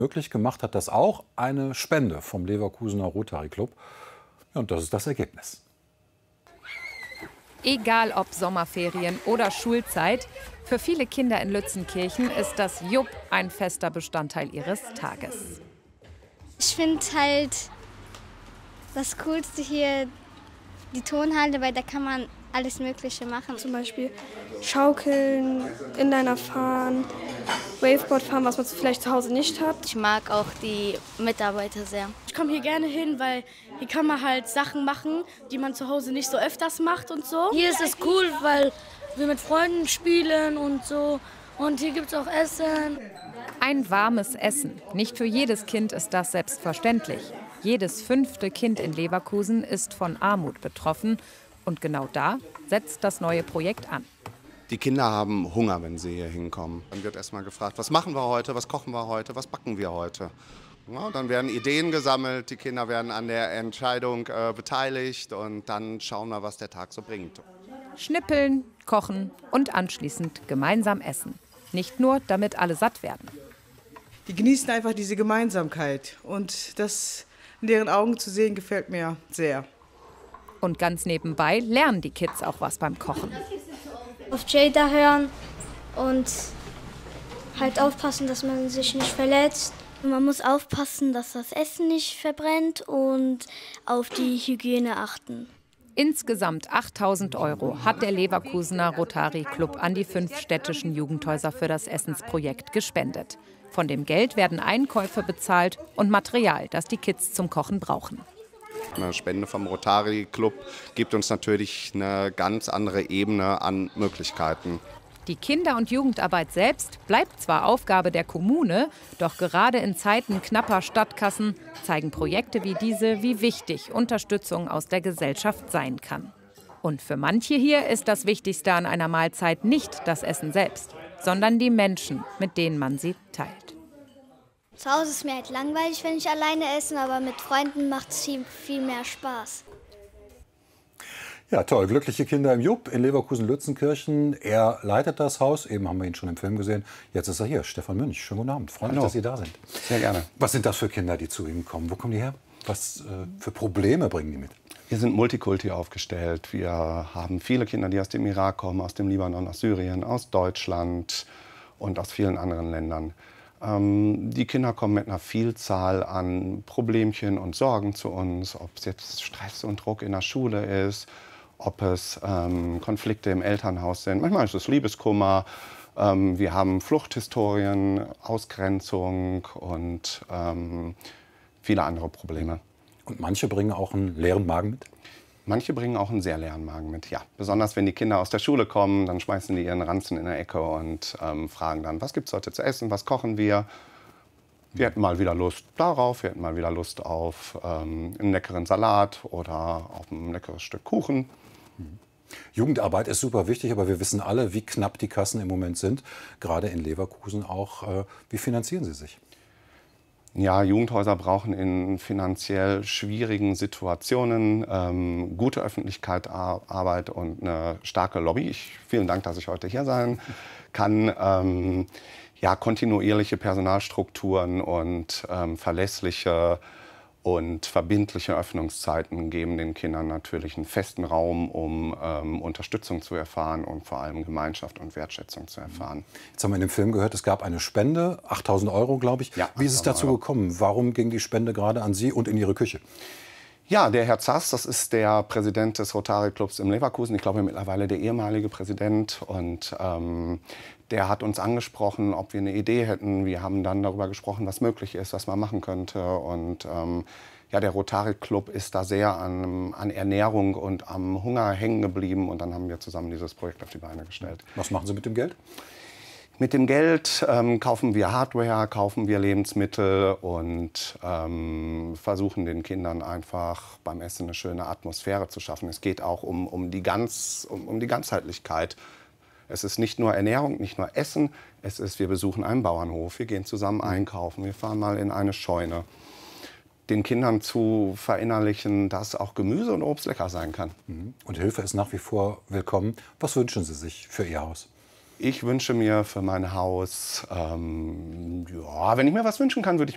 Möglich gemacht hat das auch eine Spende vom Leverkusener Rotary Club. Ja, und das ist das Ergebnis. Egal ob Sommerferien oder Schulzeit, für viele Kinder in Lützenkirchen ist das Jupp ein fester Bestandteil ihres Tages. Ich finde halt das Coolste hier die Turnhalle, weil da kann man alles Mögliche machen. Zum Beispiel Schaukeln, Inliner fahren, Waveboard fahren, was man vielleicht zu Hause nicht hat. Ich mag auch die Mitarbeiter sehr. Ich komme hier gerne hin, weil hier kann man halt Sachen machen, die man zu Hause nicht so öfters macht und so. Hier ist es cool, weil wir mit Freunden spielen und so. Und hier gibt es auch Essen. Ein warmes Essen. Nicht für jedes Kind ist das selbstverständlich. Jedes 5. Kind in Leverkusen ist von Armut betroffen. Und genau da setzt das neue Projekt an. Die Kinder haben Hunger, wenn sie hier hinkommen. Dann wird erst mal gefragt, was machen wir heute, was kochen wir heute, was backen wir heute. Ja, dann werden Ideen gesammelt, die Kinder werden an der Entscheidung beteiligt und dann schauen wir, was der Tag so bringt. Schnippeln, kochen und anschließend gemeinsam essen. Nicht nur, damit alle satt werden. Die genießen einfach diese Gemeinsamkeit und das in deren Augen zu sehen, gefällt mir sehr. Und ganz nebenbei lernen die Kids auch was beim Kochen. Auf Jada hören und halt aufpassen, dass man sich nicht verletzt. Man muss aufpassen, dass das Essen nicht verbrennt und auf die Hygiene achten. Insgesamt 8.000 € hat der Leverkusener Rotary Club an die 5 städtischen Jugendhäuser für das Essensprojekt gespendet. Von dem Geld werden Einkäufe bezahlt und Material, das die Kids zum Kochen brauchen. Eine Spende vom Rotary Club gibt uns natürlich eine ganz andere Ebene an Möglichkeiten. Die Kinder- und Jugendarbeit selbst bleibt zwar Aufgabe der Kommune, doch gerade in Zeiten knapper Stadtkassen zeigen Projekte wie diese, wie wichtig Unterstützung aus der Gesellschaft sein kann. Und für manche hier ist das Wichtigste an einer Mahlzeit nicht das Essen selbst, sondern die Menschen, mit denen man sie teilt. Zu Hause ist mir halt langweilig, wenn ich alleine esse, aber mit Freunden macht es viel mehr Spaß. Ja, toll. Glückliche Kinder im Jupp in Leverkusen-Lützenkirchen. Er leitet das Haus. Eben haben wir ihn schon im Film gesehen. Jetzt ist er hier. Stefan Münch. Schönen guten Abend. Freue mich, dass Sie da sind. Sehr gerne. Was sind das für Kinder, die zu Ihnen kommen? Wo kommen die her? Was für Probleme bringen die mit? Wir sind Multikulti aufgestellt. Wir haben viele Kinder, die aus dem Irak kommen, aus dem Libanon, aus Syrien, aus Deutschland und aus vielen anderen Ländern. Die Kinder kommen mit einer Vielzahl an Problemchen und Sorgen zu uns, ob es jetzt Stress und Druck in der Schule ist, ob es Konflikte im Elternhaus sind. Manchmal ist es Liebeskummer. Wir haben Fluchthistorien, Ausgrenzung und viele andere Probleme. Und manche bringen auch einen leeren Magen mit? Manche bringen auch einen sehr leeren Magen mit, ja. Besonders wenn die Kinder aus der Schule kommen, dann schmeißen die ihren Ranzen in der Ecke und fragen dann, was gibt's heute zu essen, was kochen wir? Wir hätten mal wieder Lust darauf, wir hätten mal wieder Lust auf einen leckeren Salat oder auf ein leckeres Stück Kuchen. Jugendarbeit ist super wichtig, aber wir wissen alle, wie knapp die Kassen im Moment sind. Gerade in Leverkusen auch. Wie finanzieren Sie sich? Ja, Jugendhäuser brauchen in finanziell schwierigen Situationen gute Öffentlichkeitsarbeit und eine starke Lobby. Vielen Dank, dass ich heute hier sein kann. Ja, kontinuierliche Personalstrukturen und verlässliche und verbindliche Öffnungszeiten geben den Kindern natürlich einen festen Raum, um Unterstützung zu erfahren und vor allem Gemeinschaft und Wertschätzung zu erfahren. Jetzt haben wir in dem Film gehört, es gab eine Spende, 8.000 €, glaube ich. Ja, wie ist es dazu gekommen? Warum ging die Spende gerade an Sie und in Ihre Küche? Ja, der Herr Zass, das ist der Präsident des Rotary Clubs in Leverkusen. Ich glaube mittlerweile der ehemalige Präsident. Und der hat uns angesprochen, ob wir eine Idee hätten. Wir haben dann darüber gesprochen, was möglich ist, was man machen könnte. Und ja, der Rotary Club ist da sehr an Ernährung und am Hunger hängen geblieben. Und dann haben wir zusammen dieses Projekt auf die Beine gestellt. Was machen Sie mit dem Geld? Mit dem Geld kaufen wir Hardware, kaufen wir Lebensmittel und versuchen den Kindern einfach beim Essen eine schöne Atmosphäre zu schaffen. Es geht auch um die Ganzheitlichkeit. Es ist nicht nur Ernährung, nicht nur Essen, es ist, wir besuchen einen Bauernhof, wir gehen zusammen einkaufen, wir fahren mal in eine Scheune. Den Kindern zu verinnerlichen, dass auch Gemüse und Obst lecker sein kann. Und Hilfe ist nach wie vor willkommen. Was wünschen Sie sich für Ihr Haus? Ich wünsche mir für mein Haus, ja, wenn ich mir was wünschen kann, würde ich